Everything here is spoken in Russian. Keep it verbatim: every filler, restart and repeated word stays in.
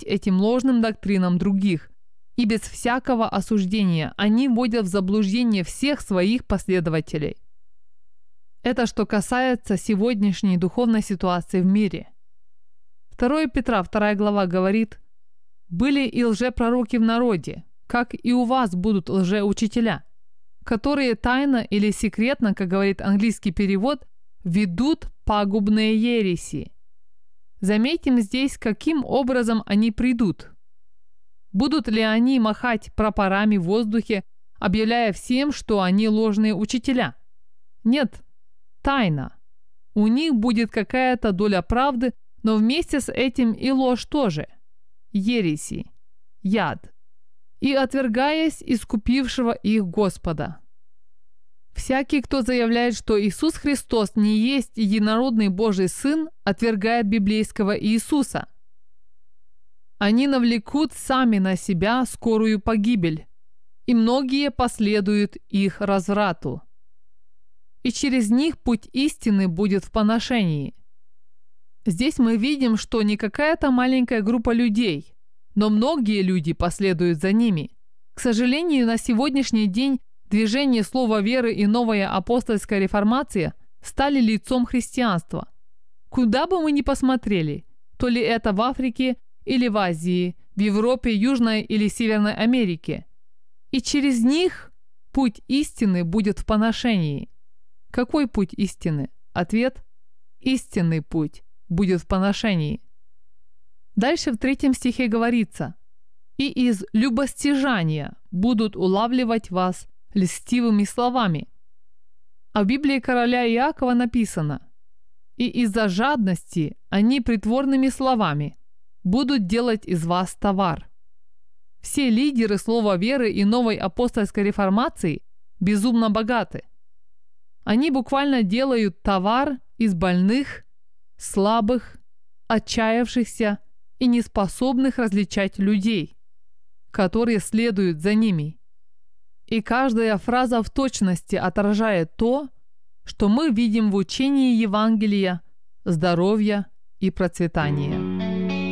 этим ложным доктринам других, и без всякого осуждения они вводят в заблуждение всех своих последователей. Это что касается сегодняшней духовной ситуации в мире. второе Петра, вторая глава говорит: «Были и лжепророки в народе, как и у вас будут лжеучителя, которые тайно или секретно, как говорит английский перевод, ведут пагубные ереси». Заметим здесь, каким образом они придут. Будут ли они махать прапорами в воздухе, объявляя всем, что они ложные учителя? Нет, тайна. У них будет какая-то доля правды, но вместе с этим и ложь тоже. Ереси, яд. И отвергаясь искупившего их Господа. Всякий, кто заявляет, что Иисус Христос не есть единородный Божий Сын, отвергает библейского Иисуса. Они навлекут сами на себя скорую погибель, и многие последуют их разврату. И через них путь истины будет в поношении. Здесь мы видим, что не какая-то маленькая группа людей, но многие люди последуют за ними. К сожалению, на сегодняшний день движение слова веры и новая апостольская реформация стали лицом христианства. Куда бы мы ни посмотрели, то ли это в Африке или в Азии, в Европе, Южной или Северной Америке, и через них путь истины будет в поношении. Какой путь истины? Ответ – истинный путь будет в поношении. Дальше в третьем стихе говорится: «И из любостяжания будут улавливать вас льстивыми словами». А в Библии короля Иакова написано: «И из-за жадности они притворными словами будут делать из вас товар». Все лидеры слова веры и новой апостольской реформации безумно богаты. Они буквально делают товар из больных, слабых, отчаявшихся и неспособных различать людей, которые следуют за ними. И каждая фраза в точности отражает то, что мы видим в учении Евангелия, здоровья и процветания.